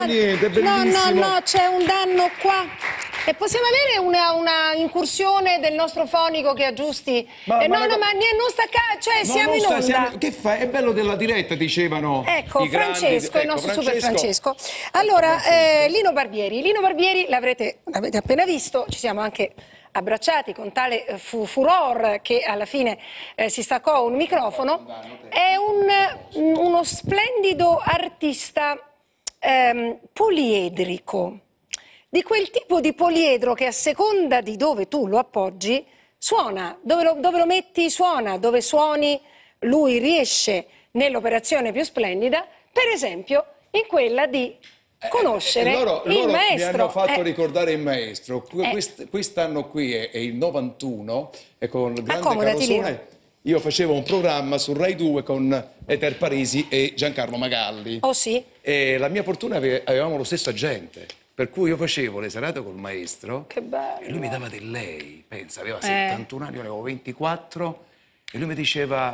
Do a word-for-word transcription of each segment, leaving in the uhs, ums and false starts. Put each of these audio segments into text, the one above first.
Niente, è bellissimo. No, no, no, c'è un danno qua. E possiamo avere una, una incursione del nostro fonico che aggiusti? Ma, eh, ma no, la... no, ma non sta ca... cioè no, siamo in sta, onda. siamo... Che fai? È bello della diretta, dicevano. Ecco, i Francesco, grandi... il ecco, nostro Francesco. super Francesco. Allora, ecco, Francesco. Eh, Lino Barbieri. Lino Barbieri l'avrete appena visto, ci siamo anche abbracciati con tale fu furor che alla fine eh, si staccò un microfono. È un, uno splendido artista ehm, poliedrico. Di quel tipo di poliedro che a seconda di dove tu lo appoggi suona, dove lo, dove lo metti suona, dove suoni lui riesce nell'operazione più splendida, per esempio in quella di conoscere eh, loro, il loro maestro. mi hanno fatto eh. ricordare il maestro. Eh. Quest, quest'anno qui è, è il novantuno e con grande Accomodati, carosone Lino. io facevo un programma su Rai due con Eter Parisi e Giancarlo Magalli. Oh sì? E la mia fortuna è che avevamo lo stesso agente. Per cui io facevo le serate col maestro. Che bello. E lui mi dava del lei, pensa, aveva settantuno anni, io ne avevo ventiquattro, e lui mi diceva,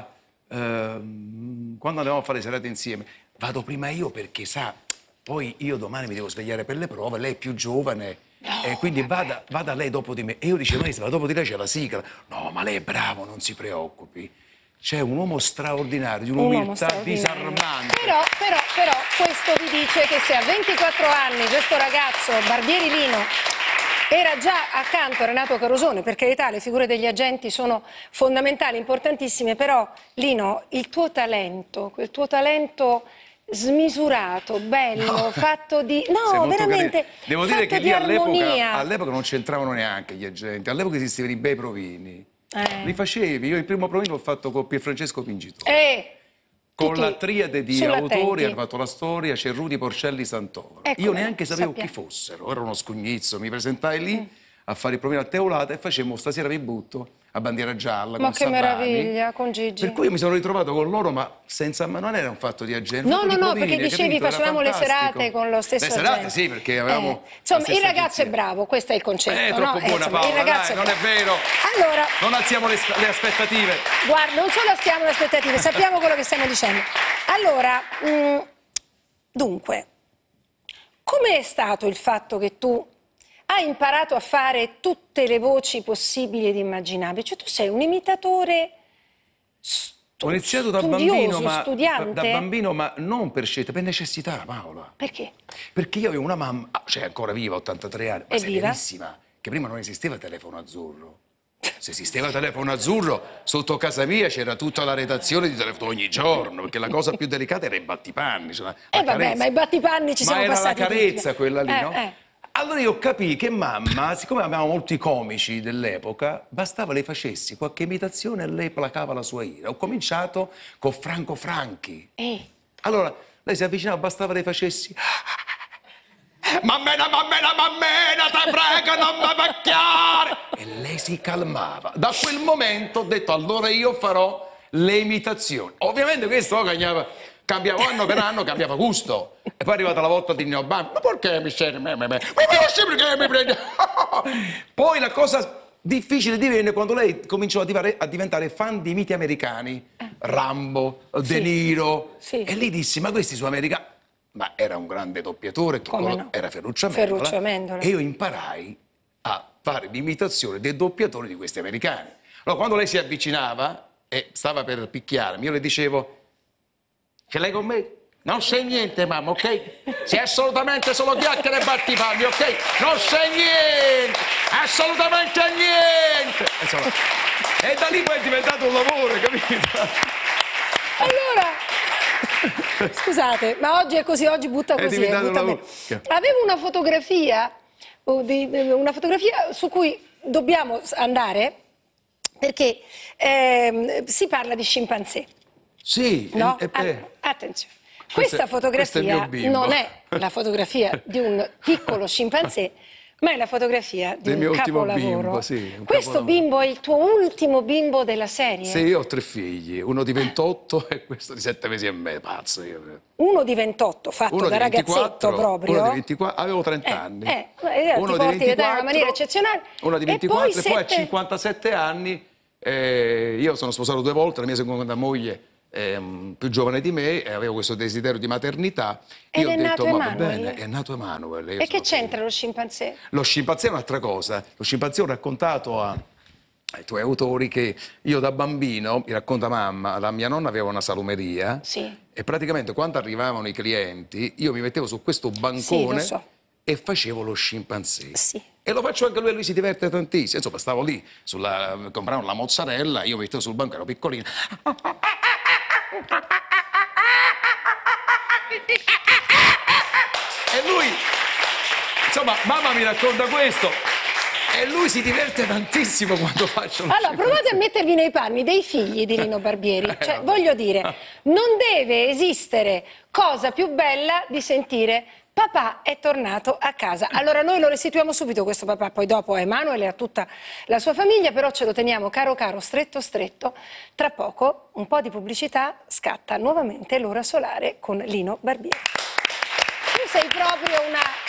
ehm, quando andavamo a fare le serate insieme, vado prima io perché sa, poi io domani mi devo svegliare per le prove, lei è più giovane, no, e quindi vada, vada lei dopo di me. E io dicevo, maestra, ma dopo di lei c'è la sigla. No, ma lei è bravo, non si preoccupi. C'è un uomo straordinario, di un'umiltà disarmante. Però, però, però, questo vi dice che se a ventiquattro anni questo ragazzo, Barbieri Lino, era già accanto a Renato Carosone, per carità le figure degli agenti sono fondamentali, importantissime, però Lino, il tuo talento, quel tuo talento smisurato, bello, no, fatto di... No, veramente, devo fatto dire che di lì armonia. all'epoca non c'entravano neanche gli agenti, all'epoca esistevano i bei provini. Eh. Li facevi, io il primo provino l'ho fatto con Pierfrancesco Pingitore. Eh. Con la triade di sull'attenti. autori hanno fatto la storia, c'è Rudy Porcelli Santoro. Ecco, io neanche sapevo sappia. chi fossero, era uno scugnizzo, mi presentai lì mm. a fare il provino a Teolata e facemmo Stasera vi butto a bandiera gialla. Ma con che Sabani. Meraviglia, con Gigi. Per cui io mi sono ritrovato con loro, ma senza, ma non era un fatto di agente. No, no, no, provini, perché dicevi facevamo le serate con lo stesso Le serate agente. sì, perché avevamo... Eh. Insomma, il ragazzo agenzia. È bravo, questo è il concetto. È troppo no? buona, eh, insomma, Paola, il ragazzo dai, è non è vero. Allora, non alziamo le, le aspettative. Guarda, non solo alziamo le aspettative, sappiamo quello che stiamo dicendo. Allora, mh, dunque, com'è stato il fatto che tu hai imparato a fare tutte le voci possibili ed immaginabili? Cioè tu sei un imitatore stu Ho iniziato da studioso, bambino, ma, studiante? da bambino, ma non per scelta, per necessità, Paola. Perché? Perché io avevo una mamma, cioè ancora viva, ottantatré anni, ma È viva? severissima, che prima non esisteva telefono azzurro. Se esisteva telefono azzurro, sotto casa mia c'era tutta la redazione di telefono ogni giorno, perché la cosa più delicata era i battipanni. Cioè, eh vabbè, ma i battipanni ci siamo passati. Ma era la carezza tutti. quella lì, eh, no? Eh. Allora io capii che mamma, siccome avevamo molti comici dell'epoca, bastava le facessi qualche imitazione e lei placava la sua ira. Ho cominciato con Franco Franchi. Eh. Allora, lei si avvicinava, bastava le facessi... Mammena, mammena, mammena, te prego, non mi pacchiare! E lei si calmava. Da quel momento ho detto, allora io farò le imitazioni. Ovviamente questo cambiava, cambiava anno per anno, cambiava gusto. E poi è arrivata la volta di Nino Banfi. Ma perché mi stai... Mi piace perché mi prendi... Poi la cosa difficile divenne quando lei cominciò a diventare, a diventare fan di miti americani. Rambo, sì. De Niro. Sì. E lei disse, ma questi sono americani. Ma era un grande doppiatore, che no? era Ferruccio Amendola, Ferruccio Amendola. E io imparai a fare l'imitazione dei doppiatori di questi americani. Allora, quando lei si avvicinava e stava per picchiarmi, io le dicevo, ce l'hai con me? Non sei niente, mamma, ok? Sei assolutamente solo chiacchiere e battipanni, ok? Non sei niente, assolutamente niente! Insomma, e da lì poi è diventato un lavoro, capito? Allora... Scusate, ma oggi è così, oggi butta così. È butta Avevo una fotografia, una fotografia su cui dobbiamo andare perché ehm, si parla di scimpanzé. Sì, no? e, e Attenzione, questa questo, fotografia questo è non è la fotografia di un piccolo scimpanzé, ma è la fotografia di del un capolavoro. Bimbo, sì, un Questo capolavoro. Bimbo è il tuo ultimo bimbo della serie? Sì, io ho tre figli, uno di ventotto e questo di sette mesi e mezzo, pazzo io. Uno di ventotto, fatto uno da ragazzetto proprio. Uno di ventiquattro, avevo trenta anni. Eh, eh, uno ti di porti ventiquattro, in una maniera eccezionale. Uno di ventiquattro e poi, e poi a cinquantasette anni, eh, io sono sposato due volte, la mia seconda moglie ehm, più giovane di me e avevo questo desiderio di maternità. Ed Io è ho detto, nato ma va Emanuele? bene, è nato Emanuele. Io E che sono c'entra felice. lo scimpanzé? Lo scimpanzé è un'altra cosa. Lo scimpanzé ho raccontato a, ai tuoi autori che io da bambino, mi racconta mamma, la mia nonna aveva una salumeria Sì. e praticamente quando arrivavano i clienti io mi mettevo su questo bancone Sì, lo so. e facevo lo scimpanzé. Sì. E lo faccio anche lui, lui si diverte tantissimo. Insomma, stavo lì, sulla, compravano la mozzarella, io mi mettevo sul banco, ero piccolino. E lui, insomma, mamma mi racconta questo. E lui si diverte tantissimo quando faccio lo Allora, scimpanzé. provate a mettervi nei panni dei figli di Lino Barbieri. Cioè, vabbè. voglio dire, non deve esistere cosa più bella di sentire papà è tornato a casa. Allora noi lo restituiamo subito questo papà, poi dopo a Emanuele e a tutta la sua famiglia, però ce lo teniamo caro caro, stretto stretto. Tra poco, un po' di pubblicità, scatta nuovamente l'ora solare con Lino Barbieri. Tu sei proprio una